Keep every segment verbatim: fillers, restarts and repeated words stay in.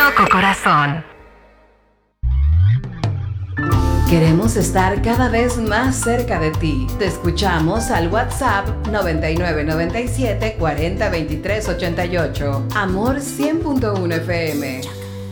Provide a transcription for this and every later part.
Loco Corazón. Queremos estar cada vez más cerca de ti. Te escuchamos al WhatsApp noventa y nueve noventa y siete cuarenta veintitrés ochenta y ocho. Amor cien punto uno F M.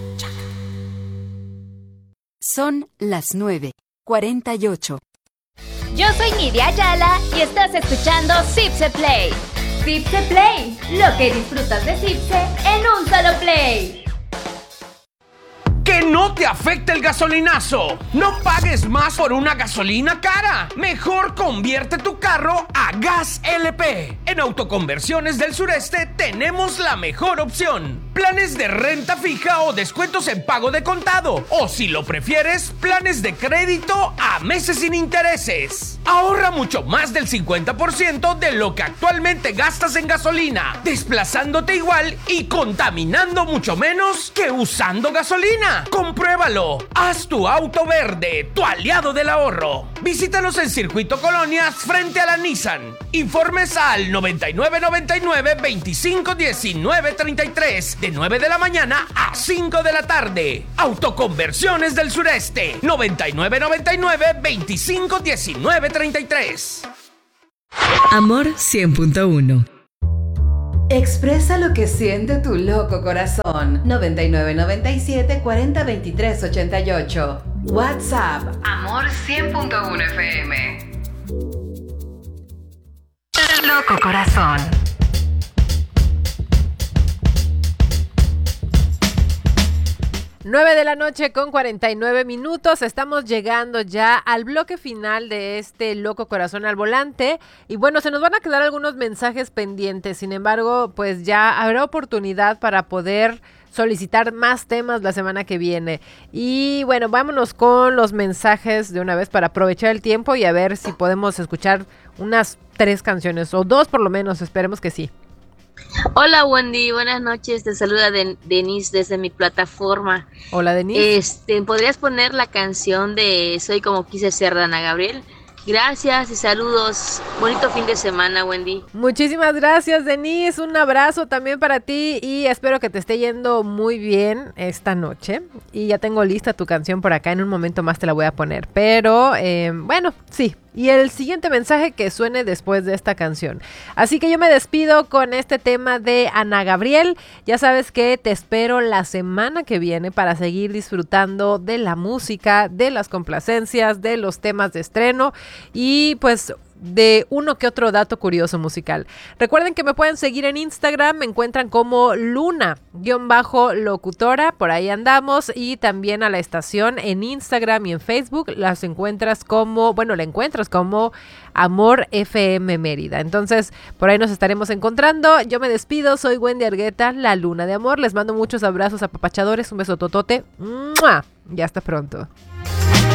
Son las nueve, cuarenta y ocho. Yo soy Nidia Ayala y estás escuchando Zipse Play. Zipse Play, lo que disfrutas de Zipse en un solo play. ¡Que no te afecte el gasolinazo! ¡No pagues más por una gasolina cara! Mejor convierte tu carro a Gas L P. En Autoconversiones del Sureste tenemos la mejor opción. Planes de renta fija o descuentos en pago de contado. O si lo prefieres, planes de crédito a meses sin intereses. Ahorra mucho más del cincuenta por ciento de lo que actualmente gastas en gasolina, desplazándote igual y contaminando mucho menos que usando gasolina. ¡Compruébalo! Haz tu auto verde, tu aliado del ahorro. Visítanos en Circuito Colonias frente a la Nissan. Informes al noventa y nueve noventa y nueve veinticinco diecinueve treinta y tres de nueve de la mañana a cinco de la tarde. Autoconversiones del Sureste. noventa y nueve noventa y nueve veinticinco diecinueve treinta y tres. Amor cien punto uno. Expresa lo que siente tu loco corazón. noventa y nueve noventa y siete cuarenta veintitrés ochenta y ocho. WhatsApp. Amor cien punto uno F M. Loco Corazón. nueve de la noche con cuarenta y nueve minutos. Estamos llegando ya al bloque final de este Loco Corazón al Volante. Y bueno, se nos van a quedar algunos mensajes pendientes. Sin embargo, pues ya habrá oportunidad para poder solicitar más temas la semana que viene. Y bueno, vámonos con los mensajes de una vez para aprovechar el tiempo y a ver si podemos escuchar unas tres canciones o dos por lo menos. Esperemos que sí. Hola Wendy, buenas noches, te saluda Den- Denise desde mi plataforma. Hola Denise. Este, ¿podrías poner la canción de Soy como quise ser de Ana Gabriel? Gracias y saludos, bonito fin de semana Wendy. Muchísimas gracias Denise, un abrazo también para ti y espero que te esté yendo muy bien esta noche. Y ya tengo lista tu canción por acá, en un momento más te la voy a poner, pero eh, bueno, sí. Y el siguiente mensaje que suene después de esta canción. Así que yo me despido con este tema de Ana Gabriel. Ya sabes que te espero la semana que viene para seguir disfrutando de la música, de las complacencias, de los temas de estreno y pues de uno que otro dato curioso musical. Recuerden que me pueden seguir en Instagram, me encuentran como Luna-locutora, por ahí andamos, y también a la estación en Instagram y en Facebook las encuentras como, bueno, la encuentras como Amor F M Mérida. Entonces, por ahí nos estaremos encontrando. Yo me despido, soy Wendy Argueta, la Luna de Amor. Les mando muchos abrazos apapachadores, un beso totote. ¡Mua! Y hasta pronto.